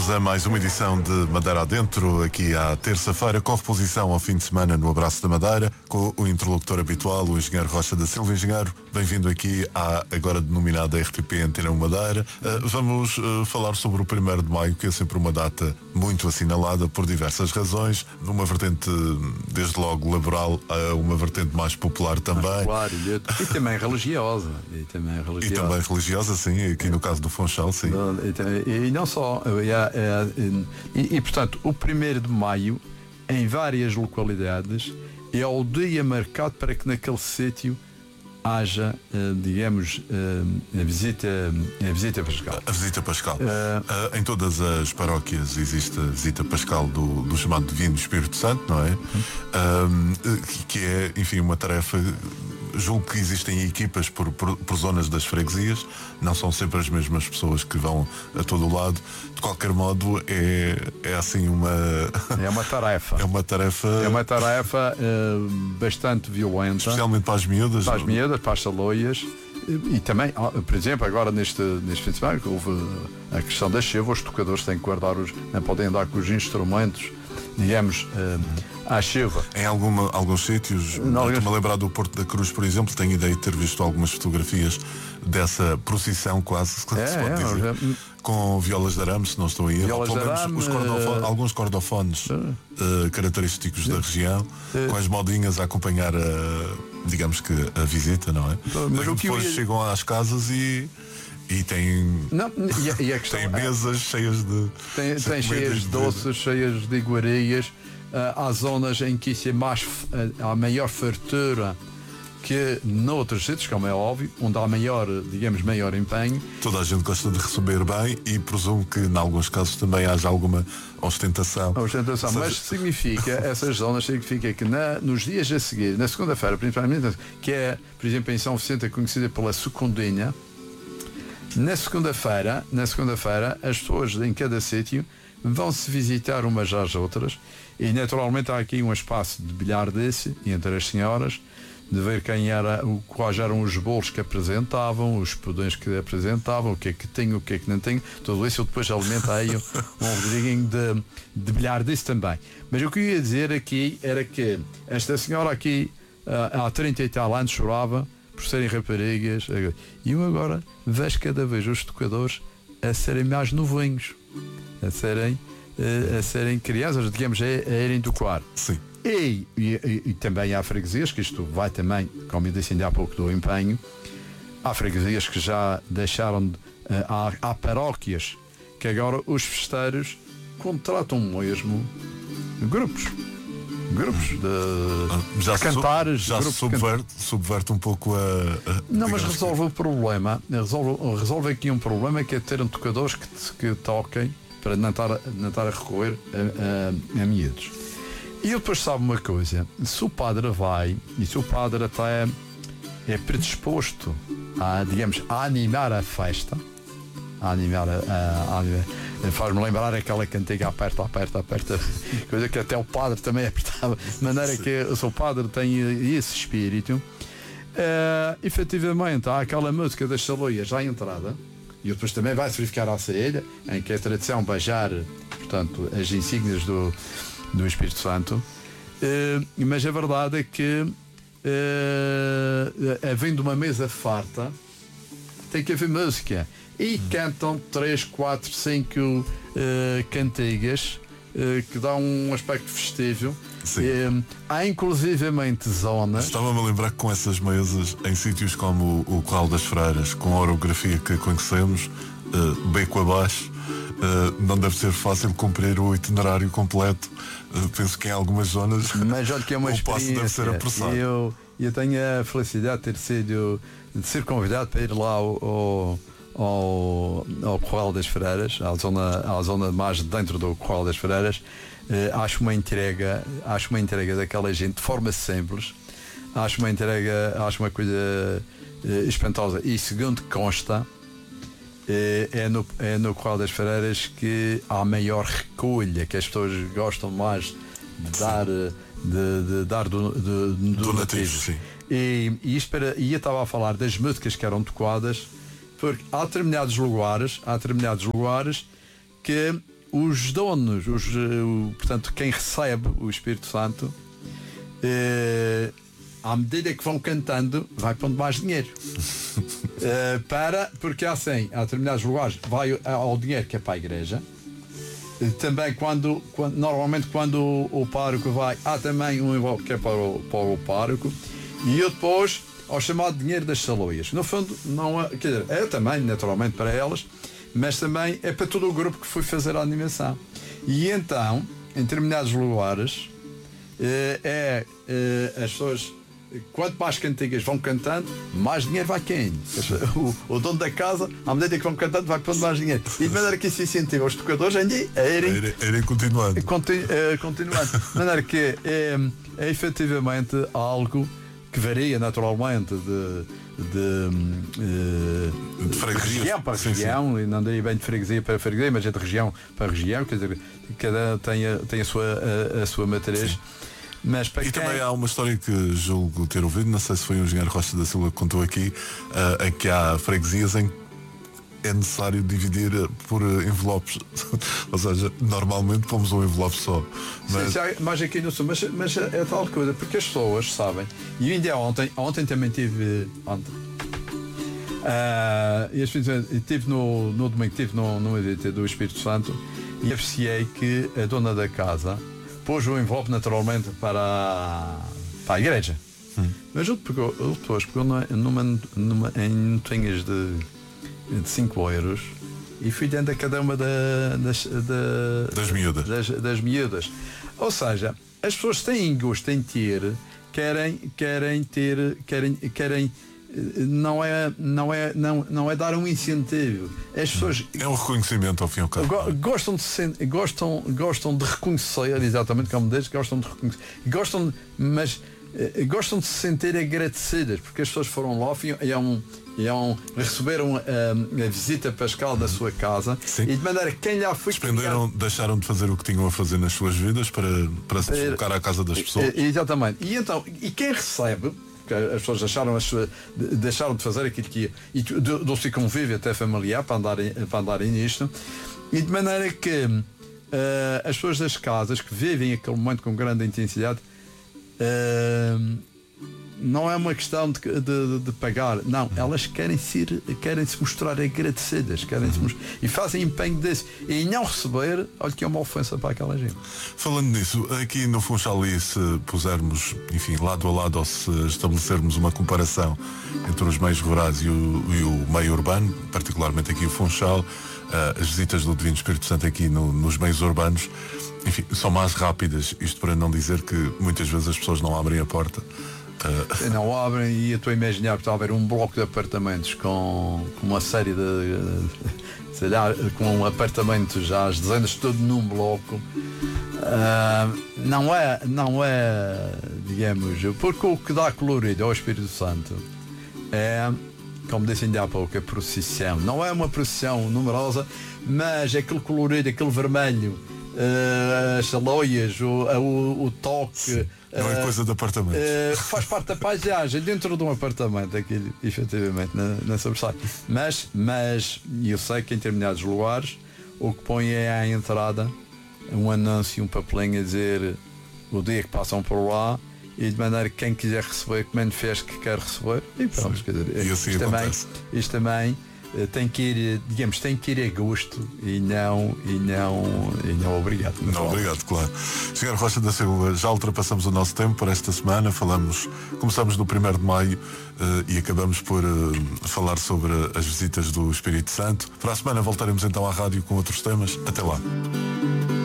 Bem-vindos a mais uma edição de Madeira Adentro, aqui à terça-feira, com reposição ao fim de semana no Abraço da Madeira, com o interlocutor habitual, o engenheiro Rocha da Silva. Engenheiro, bem-vindo aqui à agora denominada RTP Antena 1 Madeira. Vamos falar sobre o 1º de Maio, que é sempre uma data muito assinalada por diversas razões, numa vertente desde logo laboral a uma vertente mais popular também. Claro, e também religiosa. E também religiosa, sim, aqui no caso do Funchal, sim. E não só. Portanto, o 1º de Maio, em várias localidades, é o dia marcado para que naquele sítio haja, digamos, a visita pascal. A visita pascal. Em todas as paróquias existe a visita pascal do chamado Divino Espírito Santo, não é? Que é, enfim, uma tarefa. Julgo que existem equipas por zonas das freguesias, não são sempre as mesmas pessoas que vão a todo o lado. De qualquer modo, é assim uma. É uma tarefa. É uma tarefa bastante violenta. Especialmente para as miúdas. Para as saloias. E também, por exemplo, agora neste fim de semana, houve a questão da chuva, os tocadores têm que guardar não podem andar com os instrumentos, digamos, à chuva. Em alguns sítios, estou-me a lembrar do Porto da Cruz, por exemplo, tenho ideia de ter visto algumas fotografias dessa procissão quase, se pode dizer, com violas de arame, se não estou a ir, ou pelo menos alguns cordofones característicos da região, com as modinhas a acompanhar digamos que a visita, não é? Mas depois chegam às casas e tem mesas cheias de tem cheias de doces, cheias de iguarias. Há zonas em que isso é há maior fartura que noutros sítios, como é óbvio, onde há maior empenho. Toda a gente gosta de receber bem e presumo que em alguns casos também haja alguma ostentação. Mas essas zonas significa que nos dias a seguir, na segunda-feira principalmente, que é, por exemplo, em São Vicente, conhecida pela Secundinha, na segunda-feira, as pessoas em cada sítio vão-se visitar umas às outras e naturalmente há aqui um espaço de bilhardice entre as senhoras, de ver quais eram os bolos que apresentavam, os pudins que apresentavam, o que é que tem, o que é que não tem, tudo isso depois alimenta aí um rodriguinho de bilhardice também. Mas o que eu ia dizer aqui era que esta senhora aqui há 30 e tal anos chorava por serem raparigas, e eu agora vejo cada vez os tocadores a serem mais novinhos, a serem crianças, digamos, a irem tocar. Sim. E também há freguesias, que isto vai também, como eu disse ainda há pouco, do empenho. Há freguesias que já deixaram há paróquias que agora os festeiros contratam mesmo grupos de cantares, já subverte um pouco não, mas resolve o problema. Resolve aqui um problema, que é ter tocadores que toquem, para não estar a recorrer a miúdos. E eu depois sabe uma coisa, se o padre vai, e se o padre até é predisposto a animar a festa, faz-me lembrar aquela cantiga aperta, coisa que até o padre também apertava, de maneira que o seu padre tem esse espírito. Efetivamente, há aquela música das saloias à entrada, e depois também vai-se verificar à saída, em que é a tradição beijar, portanto, as insígnias do Espírito Santo, mas a verdade é que havendo uma mesa farta, tem que haver música, e cantam 3, 4, 5 cantigas que dão um aspecto festivo. Há inclusivamente zonas. Estava-me a lembrar que com essas mesas, em sítios como o Corral das Freiras, com a orografia que conhecemos, beco abaixo, não deve ser fácil cumprir o itinerário completo. Penso que em algumas zonas mas olha que é uma o passo deve ser apressado. Eu tenho a felicidade de ser convidado para ir lá ao Corral das Freiras, à zona mais dentro do Corral das Freiras. Acho uma entrega daquela gente de forma simples, acho uma coisa espantosa, e segundo consta, é no Corral das Freiras que há maior recolha, que as pessoas gostam mais de dar donativos. E eu estava a falar das músicas que eram tocadas, porque há determinados lugares que os donos, portanto, quem recebe o Espírito Santo, à medida que vão cantando, vai pondo mais dinheiro. Porque assim, há determinados lugares, vai ao dinheiro que é para a igreja. Também normalmente quando o pároco vai, há também um envelope que é para o pároco. E eu depois, ao chamado dinheiro das saloias. No fundo, não é, quer dizer, é também naturalmente para elas, mas também é para todo o grupo que foi fazer a animação. E então, em determinados lugares, as pessoas, quanto mais cantigas vão cantando, mais dinheiro vai caindo. O dono da casa, à medida que vão cantando, vai pondo mais dinheiro. E de maneira que isso incentiva os tocadores a irem continuando. De maneira que é efetivamente algo que varia naturalmente de região para região, e não daí bem de freguesia para freguesia, mas é de região para região, quer dizer, cada tem a sua matriz. Mas para também há uma história que julgo ter ouvido, não sei se foi o engenheiro Rocha da Silva que contou aqui, em que há freguesias em que é necessário dividir por envelopes. Ou seja, normalmente pomos um envelope só. Mas aqui no sul, mas é tal coisa, porque as pessoas sabem, e ainda ontem também tive. Estive no domingo, estive numa visita do Espírito Santo e apreciei que a dona da casa pôs o envelope naturalmente para a igreja. Mas ele pegou em notinhas de 5 euros e fui dando a cada uma das miúdas. Ou seja, as pessoas têm gosto em ter, querem não é dar um incentivo. As pessoas é um reconhecimento ao fim e ao cabo. Gostam de reconhecer, exatamente como diz, gostam de reconhecer, gostam de se sentir agradecidas, porque as pessoas foram lá receberam a visita pascal da sua casa. Sim. E de maneira que quem lá foi deixaram de fazer o que tinham a fazer nas suas vidas para se deslocar à casa das pessoas. Exatamente. E quem recebe, as pessoas deixaram de fazer aquilo que ia, e do-se convívio até familiar para andarem nisto, e de maneira que as pessoas das casas que vivem aquele momento com grande intensidade, não é uma questão de pagar, não, elas querem se mostrar agradecidas, e fazem empenho desse, e não receber, olha que é uma ofensa para aquela gente. Falando nisso, aqui no Funchal, se pusermos, enfim, lado a lado, ou se estabelecermos uma comparação entre os meios rurais e o meio urbano, particularmente aqui o Funchal, as visitas do Divino Espírito Santo aqui nos meios urbanos, enfim, são mais rápidas, isto para não dizer que muitas vezes as pessoas não abrem a porta. Não abrem, e eu estou a imaginar que está a haver um bloco de apartamentos com uma série sei lá, com apartamentos já às dezenas, todo num bloco. Não é, digamos, porque o que dá colorido ao Espírito Santo é, como disse ainda há pouco, a procissão. Não é uma procissão numerosa, mas aquele colorido, aquele vermelho, as saloias, o toque. Não é coisa de apartamento. Faz parte da paisagem dentro de um apartamento, aquilo, efetivamente, na sobressai. Mas eu sei que em determinados lugares o que põe é à entrada um anúncio, um papelinho a dizer o dia que passam por lá, e de maneira que quem quiser receber, que manifeste que quer receber. E pronto, quer dizer, e assim isto também tem que ir a gosto e não obrigado. Não, obrigado, claro. Senhor Rocha da Silva, já ultrapassamos o nosso tempo para esta semana. Começamos no 1º de maio e acabamos por falar sobre as visitas do Espírito Santo. Para a semana voltaremos então à rádio com outros temas. Até lá.